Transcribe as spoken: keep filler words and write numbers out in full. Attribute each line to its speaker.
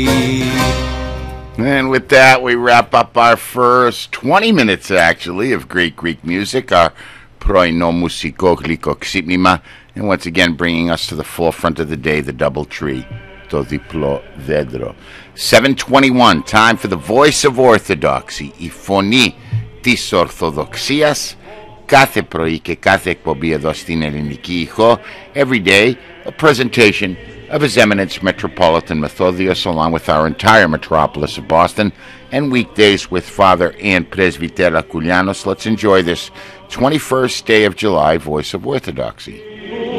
Speaker 1: And with that, we wrap up our first twenty minutes, actually, of great Greek music, our Proino Musiko Gliko Xipnima, and once again bringing us to the forefront of the day, the double tree, to diplo vedro. seven twenty-one, time for the voice of orthodoxy, η φωνή της Ορθοδοξίας, κάθε πρωί και κάθε εκπομπή εδώ στην Ελληνική Ήχο, every day, a presentation of His Eminence Metropolitan Methodios, along with our entire metropolis of Boston, and weekdays with Father and Presbytera Koulianos. Let's enjoy this twenty-first day of July, Voice of Orthodoxy.